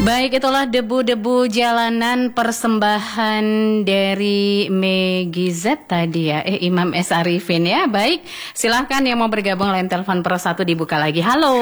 Baik, itulah debu-debu jalanan persembahan dari Megi Z tadi ya. Imam S. Arifin ya. Baik, silahkan yang mau bergabung line telepon per 1 dibuka lagi. Halo.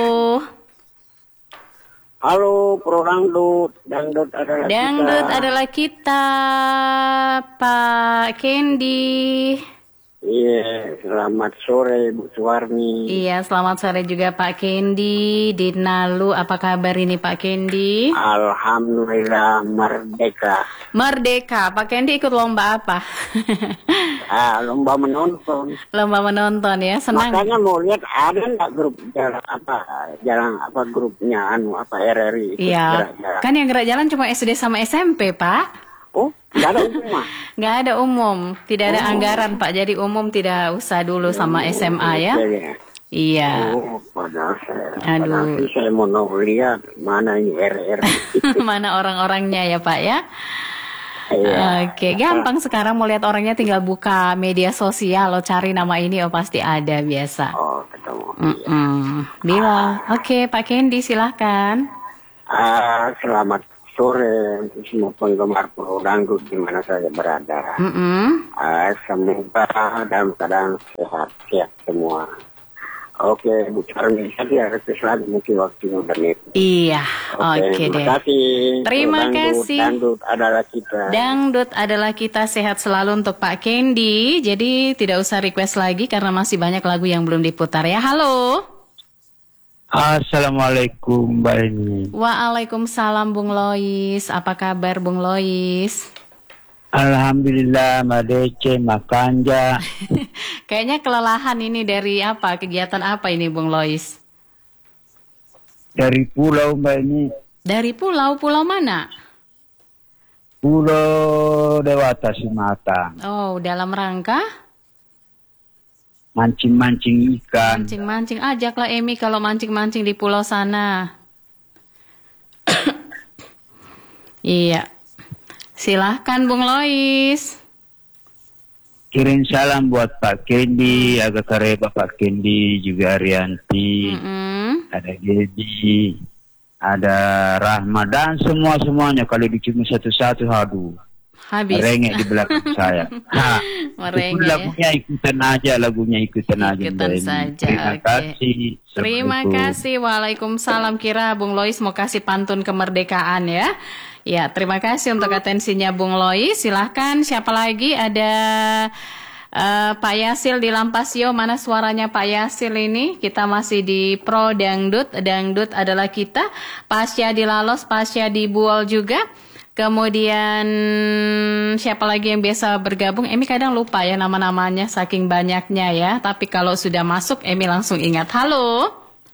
Halo, Pro Dangdut. Dangdut adalah kita. Dangdut adalah kita, Pak Kendi. Iya, selamat sore Bu Suwarni. Iya, selamat sore juga Pak Kendi. Di Nalu, apa kabar ini Pak Kendi? Alhamdulillah merdeka. Merdeka. Pak Kendi ikut lomba apa? Lomba menonton. Lomba menonton ya, senang. Makanya mau lihat ada nggak grup jalan apa grupnya RRI. Iya, kan yang gerak jalan cuma SD sama SMP Pak. Oh, nggak ada umum mah? Nggak ada umum, tidak ada anggaran Pak. Jadi umum tidak usah dulu sama SMA ya. Iya. Oh, padahal saya mau lihat mana ini RRI. Mana orang-orangnya ya Pak ya. Iya. Oke, gampang sekarang mau lihat orangnya tinggal buka media sosial, lo cari nama ini pasti ada biasa. Oh, ketemu. Bila, oke Pak Kendi silahkan. Selamat sore untuk semua penggemar Pro Dangdut di mana saya berada. Semoga dalam keadaan sehat semua. Oke, Bu Charmi, saya request lagi mungkin waktunya menit. Iya, oke deh. Terima kasih. Terima kasih. Dangdut adalah kita. Dangdut adalah kita, sehat selalu untuk Pak Kendi. Jadi tidak usah request lagi karena masih banyak lagu yang belum diputar ya. Halo. Assalamualaikum Mbak Eni. Waalaikumsalam Bung Lois. Apa kabar Bung Lois? Alhamdulillah Mbak Dece, Makanja. Kayaknya kelelahan ini dari apa? Kegiatan apa ini Bung Lois? Dari pulau Mbak Eni. Dari pulau mana? Pulau Dewata Sumatera. Oh, dalam rangka? Mancing-mancing ikan. Mancing-mancing, ajaklah Emi kalau mancing-mancing di pulau sana. Iya. Silahkan Bung Lois. Kirim salam buat Pak Kendi, agak kareba Pak Kendi, juga Arianti, ada Gedi, ada Rahma, dan semuanya. Kalau dicumi satu-satu, aduh. Habis. Merengek di belakang saya. Merengek Lagunya ikutan aja. Ikutan saja. Terima kasih. Terima kasih. Waalaikumsalam. Kira Bung Lois mau kasih pantun kemerdekaan ya. Ya, terima kasih untuk atensinya Bung Lois. Silahkan, siapa lagi? Ada Pak Yasil di Lampasio. Mana suaranya Pak Yasil ini? Kita masih di Pro Dangdut. Dangdut adalah kita. Pasya di Lalos, Pasya di Buol juga. Kemudian siapa lagi yang biasa bergabung? Emi kadang lupa ya nama-namanya saking banyaknya ya. Tapi kalau sudah masuk Emi langsung ingat. Halo.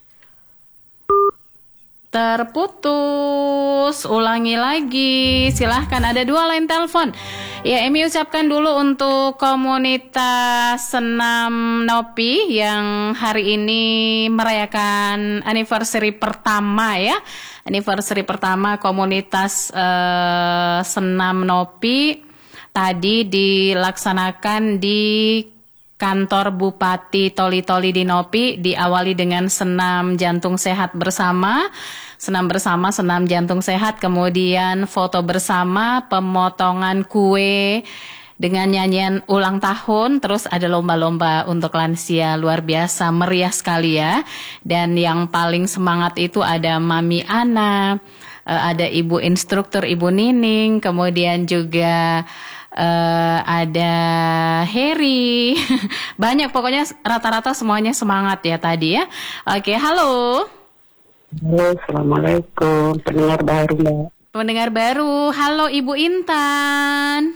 Terputus. Ulangi lagi. Silahkan, ada 2 line telepon. Ya, Emi ucapkan dulu untuk komunitas senam Nopi yang hari ini merayakan anniversary pertama ya. Anniversary pertama komunitas senam Nopi tadi dilaksanakan di kantor Bupati Toli-Toli di Nopi, diawali dengan senam jantung sehat bersama, senam jantung sehat, kemudian foto bersama, pemotongan kue dengan nyanyian ulang tahun, terus ada lomba-lomba untuk lansia, luar biasa, meriah sekali ya. Dan yang paling semangat itu ada Mami Ana, ada Ibu Instruktur Ibu Nining, kemudian juga ada Heri. Banyak, pokoknya rata-rata semuanya semangat ya tadi ya. Oke, halo. Halo, assalamualaikum. Pendengar baru Mbak. Pendengar baru. Halo Ibu Intan.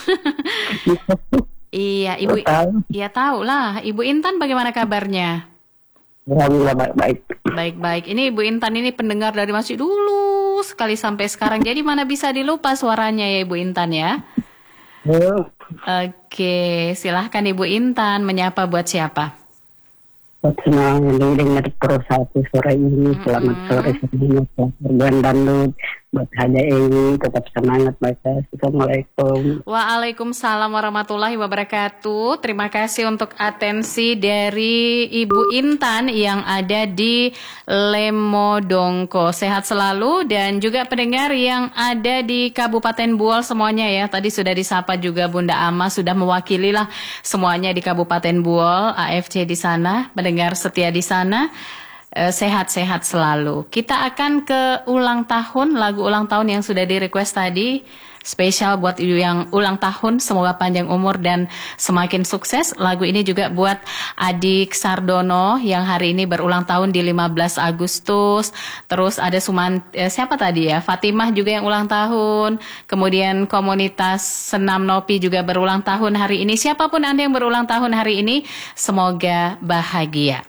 Iya, Ibu. Iya tahu lah. Ibu Intan bagaimana kabarnya? Alhamdulillah baik-baik. Baik-baik. Ini Ibu Intan ini pendengar dari masih dulu sekali sampai sekarang. Jadi mana bisa dilupa suaranya ya Ibu Intan ya? Oke, silahkan Ibu Intan menyapa buat siapa? Senang dengar Pro 1 sore ini. Selamat sore semuanya. Berbuan Dangdut. buat Haja Ewi tetap semangat baca. Assalamualaikum. Waalaikumsalam warahmatullahi wabarakatuh. Terima kasih untuk atensi dari Ibu Intan yang ada di Lemodongko. Sehat selalu, dan juga pendengar yang ada di Kabupaten Buol semuanya ya. Tadi sudah disapa juga Bunda Ama, sudah mewakili lah semuanya di Kabupaten Buol, AFC di sana, pendengar setia di sana. Sehat-sehat selalu. Kita akan ke ulang tahun, lagu ulang tahun yang sudah di-request tadi. Spesial buat yang ulang tahun, semoga panjang umur dan semakin sukses. Lagu ini juga buat adik Sardono yang hari ini berulang tahun di 15 Agustus. Terus ada siapa tadi ya? Fatimah juga yang ulang tahun. Kemudian komunitas Senam Nopi juga berulang tahun hari ini. Siapapun Anda yang berulang tahun hari ini, semoga bahagia.